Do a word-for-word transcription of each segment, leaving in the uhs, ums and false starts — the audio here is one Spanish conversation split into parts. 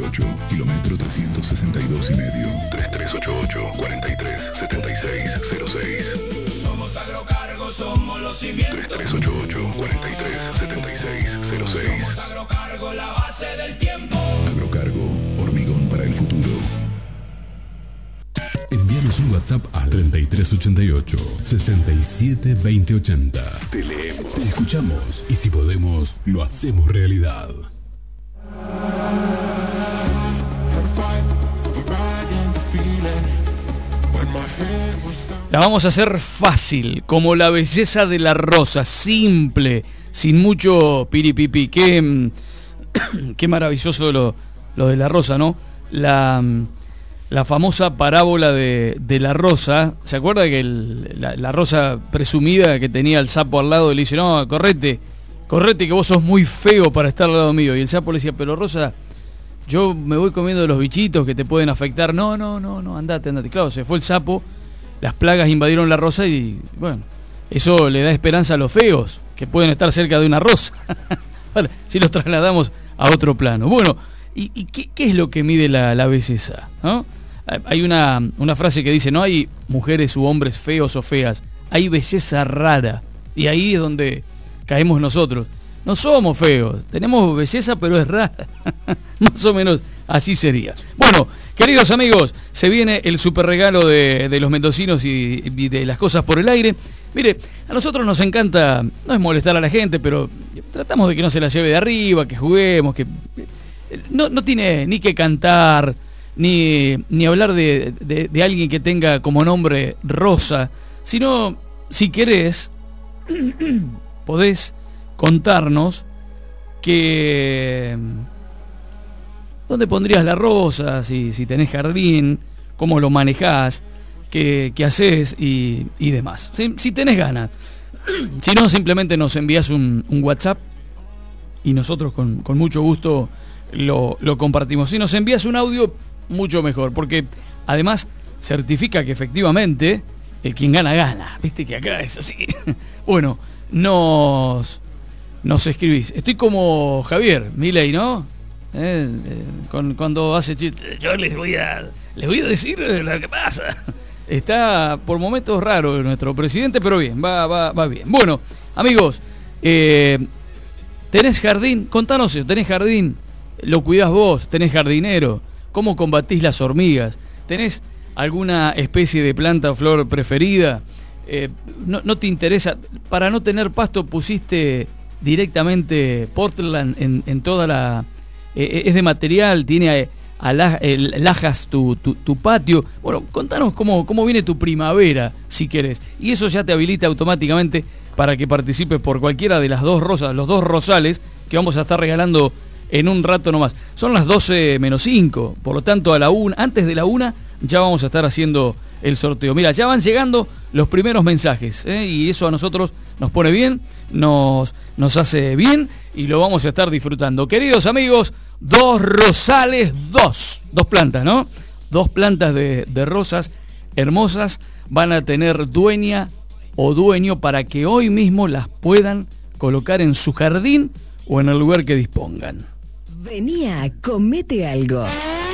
veintiocho, kilómetro trescientos sesenta y dos y medio. tres tres ocho ocho, cuatro tres siete seis cero seis. Somos Agrocargo, somos los cimientos. tres tres ocho ocho, cuatro tres siete seis cero seis. Somos Agrocargo, la base del tiempo. Agrocargo, hormigón para el futuro. Envíanos un WhatsApp al treinta y tres ochenta y ocho, sesenta y siete veinte ochenta. Te leemos, te escuchamos y si podemos, lo hacemos realidad. La vamos a hacer fácil, como la belleza de la rosa, simple, sin mucho piripipi. Qué, qué maravilloso lo, lo de la rosa, ¿no? La, la famosa parábola de, de la rosa. ¿Se acuerda que el, la, la rosa presumida que tenía el sapo al lado le dice, no, correte, correte que vos sos muy feo para estar al lado mío? Y el sapo le decía, pero Rosa, yo me voy comiendo los bichitos que te pueden afectar. No, no, no, no, andate, andate. Claro, se fue el sapo. Las plagas invadieron la rosa y, bueno, eso le da esperanza a los feos, que pueden estar cerca de una rosa. Vale, si los trasladamos a otro plano. Bueno, ¿y, y qué, qué es lo que mide la, la belleza? ¿No? Hay una, una frase que dice, no hay mujeres u hombres feos o feas, hay belleza rara. Y ahí es donde caemos nosotros. No somos feos, tenemos belleza, pero es rara. Más o menos así sería. Bueno, queridos amigos, se viene el super regalo de, de los mendocinos y, y de las cosas por el aire. Mire, a nosotros nos encanta, no es molestar a la gente, pero tratamos de que no se la lleve de arriba, que juguemos, que no, no tiene ni que cantar, ni, ni hablar de, de, de alguien que tenga como nombre Rosa, sino, si querés, podés contarnos que dónde pondrías la rosa, si, si tenés jardín, cómo lo manejás, qué, qué haces y, y demás. Si, si tenés ganas. Si no, simplemente nos envías un, un WhatsApp y nosotros con, con mucho gusto lo, lo compartimos. Si nos envías un audio, mucho mejor, porque además certifica que efectivamente el quien gana, gana. Viste que acá es así. Bueno, nos... Nos escribís. Estoy como Javier Milei, ¿no? Eh, eh, con, cuando hace chistes. Yo les voy a les voy a decir lo que pasa. Está por momentos raro nuestro presidente, pero bien, va, va, va bien. Bueno, amigos, eh, ¿tenés jardín? Contanos eso, ¿tenés jardín? ¿Lo cuidás vos? ¿Tenés jardinero? ¿Cómo combatís las hormigas? ¿Tenés alguna especie de planta o flor preferida? Eh, no, ¿No te interesa? Para no tener pasto pusiste directamente Portland en, en toda la... Eh, es de material, tiene eh, alas, eh, lajas tu, tu, tu patio. Bueno, contanos cómo, cómo viene tu primavera, si querés. Y eso ya te habilita automáticamente para que participes por cualquiera de las dos rosas, los dos rosales que vamos a estar regalando en un rato nomás. Son las doce menos cinco, por lo tanto a la una, antes de la una ya vamos a estar haciendo el sorteo. Mira, ya van llegando los primeros mensajes, ¿eh? Y eso a nosotros nos pone bien, nos, nos hace bien y lo vamos a estar disfrutando. Queridos amigos, dos rosales, dos, dos plantas, ¿no? Dos plantas de, de rosas hermosas van a tener dueña o dueño para que hoy mismo las puedan colocar en su jardín o en el lugar que dispongan. Venía, comete algo.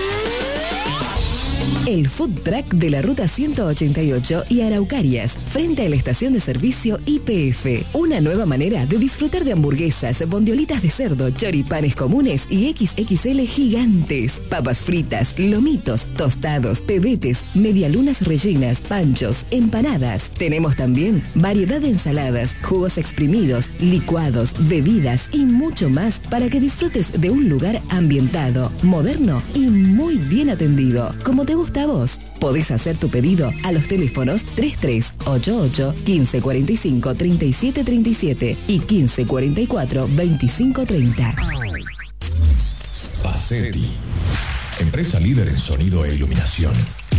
El food truck de la ruta ciento ochenta y ocho y Araucarias, frente a la estación de servicio I P F. Una nueva manera de disfrutar de hamburguesas, bondiolitas de cerdo, choripanes comunes y equis equis ele gigantes. Papas fritas, lomitos, tostados, pebetes, medialunas rellenas, panchos, empanadas. Tenemos también variedad de ensaladas, jugos exprimidos, licuados, bebidas y mucho más para que disfrutes de un lugar ambientado, moderno y muy bien atendido. Como te gusta a vos. Podés hacer tu pedido a los teléfonos treinta y tres ochenta y ocho, quince cuarenta y cinco, treinta y siete treinta y siete y quince cuarenta y cuatro, veinticinco treinta. Pacetti, empresa líder en sonido e iluminación.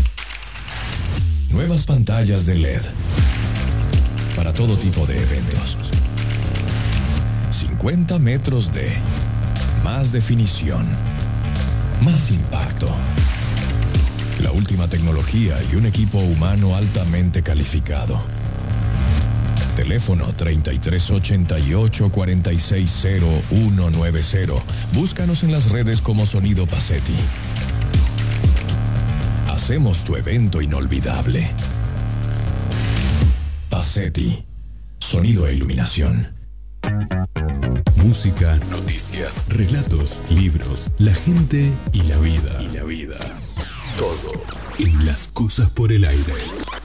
Nuevas pantallas de L E D para todo tipo de eventos. cincuenta metros de más definición, más impacto. La última tecnología y un equipo humano altamente calificado. Teléfono treinta y tres ochenta y ocho, cuarenta y seis cero, uno nueve cero. Búscanos en las redes como Sonido Pacetti. Hacemos tu evento inolvidable. Pacetti. Sonido e iluminación. Música, noticias, relatos, libros, la gente y la vida. Y la vida. Todo en Las Cosas por el Aire.